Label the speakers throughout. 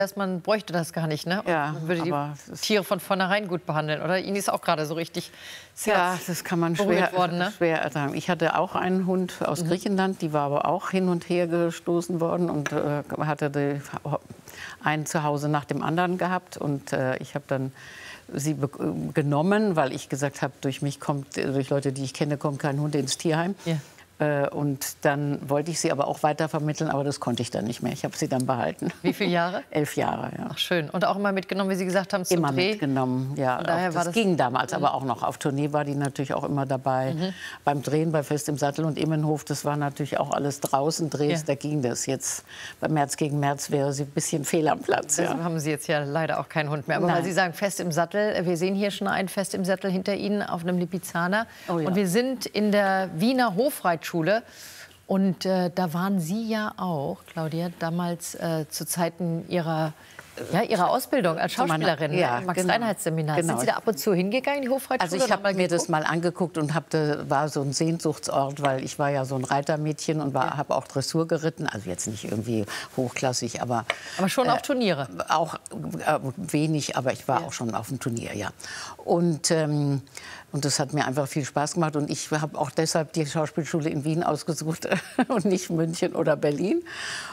Speaker 1: dass man bräuchte das gar nicht, ne?
Speaker 2: Ja,
Speaker 1: man würde die Tiere von vornherein gut behandeln, oder? Ihnen ist auch gerade so richtig
Speaker 2: ja, das kann man schwer ertragen. Ich hatte auch einen Hund aus Griechenland, die war aber auch hin und her gestoßen worden und hatte einen zu Hause nach dem anderen gehabt. Und ich habe dann sie genommen, weil ich gesagt habe, durch Leute, die ich kenne, kommt kein Hund ins Tierheim. Ja. Und dann wollte ich sie aber auch weiter vermitteln, aber das konnte ich dann nicht mehr. Ich habe sie dann behalten.
Speaker 1: Wie viele Jahre?
Speaker 2: 11 Jahre, ja.
Speaker 1: Ach, schön. Und auch immer mitgenommen, wie Sie gesagt haben, zum
Speaker 2: Immer
Speaker 1: Dreh?
Speaker 2: Mitgenommen, ja. Das ging damals, aber auch noch. Auf Tournee war die natürlich auch immer dabei. Beim Drehen bei Fest im Sattel und Immenhof, das war natürlich auch alles draußen Drehs, da ging das. Jetzt bei März gegen März wäre sie ein bisschen fehl am Platz.
Speaker 1: Ja. Also haben Sie jetzt ja leider auch keinen Hund mehr. Aber weil Sie sagen, Fest im Sattel, wir sehen hier schon ein Fest im Sattel hinter Ihnen auf einem Lipizzaner. Oh, ja. Und wir sind in der Wiener Hofreitschule. Und da waren Sie ja auch, Claudia, damals zu Zeiten Ihrer Ausbildung als Schauspielerin im Max-Reinhardt-Seminar. Genau. Sind Sie da ab und zu hingegangen, die Hofreitschule?
Speaker 2: Also ich habe mir das mal angeguckt und war so ein Sehnsuchtsort, weil ich war ja so ein Reitermädchen und habe auch Dressur geritten. Also jetzt nicht irgendwie hochklassig, aber
Speaker 1: schon auf Turniere?
Speaker 2: Auch wenig, aber ich war auch schon auf dem Turnier, ja. Und das hat mir einfach viel Spaß gemacht. Und ich habe auch deshalb die Schauspielschule in Wien ausgesucht und nicht München oder Berlin.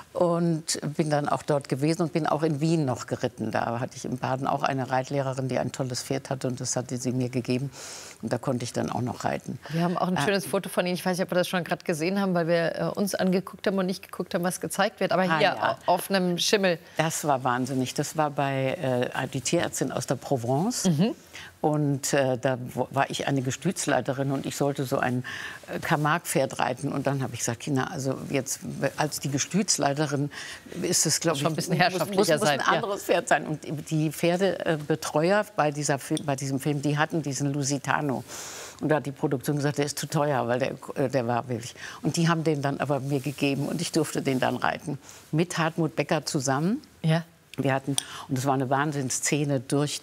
Speaker 2: Und bin dann auch dort gewesen und bin auch in Wien noch geritten. Da hatte ich in Baden auch eine Reitlehrerin, die ein tolles Pferd hatte. Und das hatte sie mir gegeben. Und da konnte ich dann auch noch reiten.
Speaker 1: Wir haben auch ein schönes Foto von Ihnen. Ich weiß nicht, ob wir das schon gerade gesehen haben, weil wir uns angeguckt haben und nicht geguckt haben, was gezeigt wird. Aber hier auf einem Schimmel.
Speaker 2: Das war wahnsinnig. Das war bei die Tierärztin aus der Provence. Und da war ich eine Gestützleiterin und ich sollte so ein Camargue-Pferd reiten. Und dann habe ich gesagt, Kinder, also jetzt als die Gestützleiterin ist es, glaube ich,
Speaker 1: schon ein bisschen herrschaftlicher
Speaker 2: muss ein anderes Pferd sein. Und die Pferdebetreuer bei diesem Film, die hatten diesen Lusitano. Und da hat die Produktion gesagt, der ist zu teuer, weil der war wirklich. Und die haben den dann aber mir gegeben und ich durfte den dann reiten. Mit Hartmut Becker zusammen. Ja. Wir hatten, und es war eine Wahnsinnsszene durch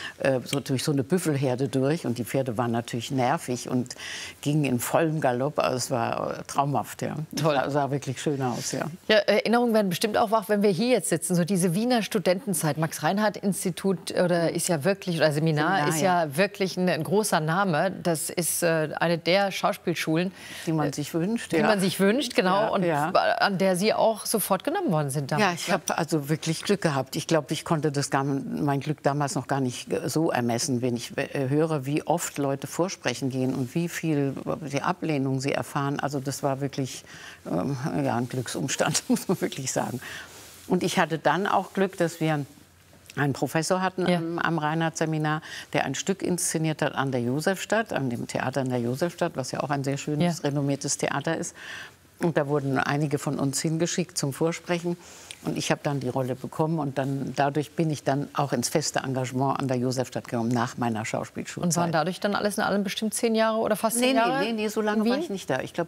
Speaker 2: so eine Büffelherde durch. Und die Pferde waren natürlich nervig und gingen in vollem Galopp. Also es war traumhaft, ja. Toll. Das sah wirklich schön aus, ja.
Speaker 1: Ja, Erinnerungen werden bestimmt auch wach, wenn wir hier jetzt sitzen. So diese Wiener Studentenzeit. Max-Reinhardt-Institut ist ja wirklich, oder Seminar ist ja wirklich ein großer Name. Das ist eine der Schauspielschulen,
Speaker 2: die man sich wünscht.
Speaker 1: Die man sich wünscht, genau.
Speaker 2: Ja,
Speaker 1: und an der Sie auch sofort genommen worden sind damals.
Speaker 2: Ja, ich habe also wirklich Glück gehabt. Ich glaube, ich konnte mein Glück damals noch gar nicht so ermessen, wenn ich höre, wie oft Leute vorsprechen gehen und wie viel die Ablehnung sie erfahren. Also das war wirklich ein Glücksumstand, muss man wirklich sagen. Und ich hatte dann auch Glück, dass wir einen Professor hatten am Reinhardt-Seminar, der ein Stück inszeniert hat an der Josefstadt, an dem Theater in der Josefstadt, was ja auch ein sehr schönes, renommiertes Theater ist. Und da wurden einige von uns hingeschickt zum Vorsprechen. Und ich habe dann die Rolle bekommen und dadurch bin ich dann auch ins feste Engagement an der Josefstadt gekommen, nach meiner Schauspielschulzeit.
Speaker 1: Und waren dadurch dann alles in allem bestimmt 10 Jahre oder fast 10 Jahre?
Speaker 2: Nee, so lange war ich nicht da. Ich glaube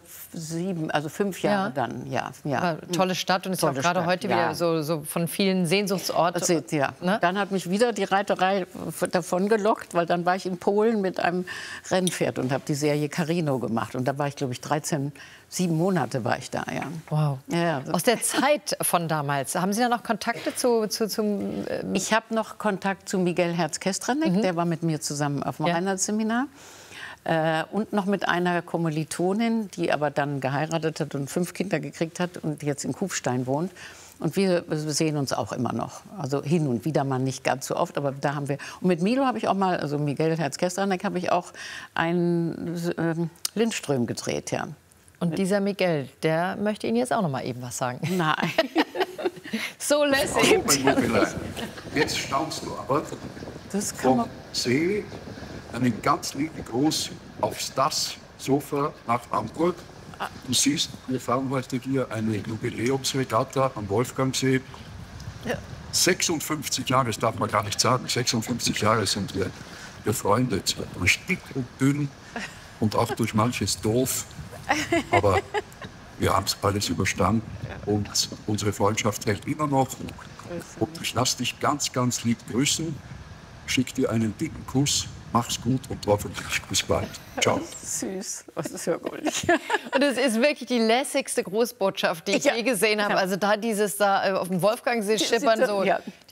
Speaker 2: 5 Jahre dann, ja.
Speaker 1: Tolle Stadt und ist auch gerade heute wieder so von vielen Sehnsuchtsorten.
Speaker 2: Ne? Dann hat mich wieder die Reiterei davon gelockt, weil dann war ich in Polen mit einem Rennpferd und habe die Serie Carino gemacht. Und da war ich, glaube ich, 7 Monate war ich da, ja.
Speaker 1: Wow. Ja. Aus der Zeit von damals, haben Sie da noch Kontakte zum...
Speaker 2: Ich habe noch Kontakt zu Miguel Herz-Kestranek, der war mit mir zusammen auf dem Reinhardt-Seminar. Und noch mit einer Kommilitonin, die aber dann geheiratet hat und 5 Kinder gekriegt hat und jetzt in Kufstein wohnt. Und wir sehen uns auch immer noch. Also hin und wieder mal nicht ganz so oft, aber da haben wir... Und mit Milo habe ich auch mal, also Miguel Herz-Kestranek, habe ich auch einen Lindström gedreht, ja.
Speaker 1: Und dieser Miguel, der möchte Ihnen jetzt auch noch mal eben was sagen.
Speaker 2: Nein.
Speaker 1: So lässig.
Speaker 3: Jetzt staunst du aber.
Speaker 2: Das kann man.
Speaker 3: See einen ganz lieben Gruß aufs Sofa nach Hamburg. Du siehst, wir fahren heute hier eine Jubiläumsregatta am Wolfgangsee. Ja. 56 Jahre, das darf man gar nicht sagen, 56 Jahre sind wir befreundet. Durch dick und dünn und auch durch manches doof. Aber wir haben es alles überstanden und unsere Freundschaft hält immer noch. Und ich lasse dich ganz, ganz lieb grüßen, schick dir einen dicken Kuss, mach's gut und hoffentlich bis bald. Ciao.
Speaker 2: Süß, das ist ja goldig.
Speaker 1: Und es ist wirklich die lässigste Grußbotschaft, die ich je gesehen habe. Also da auf dem Wolfgangsee schippern, so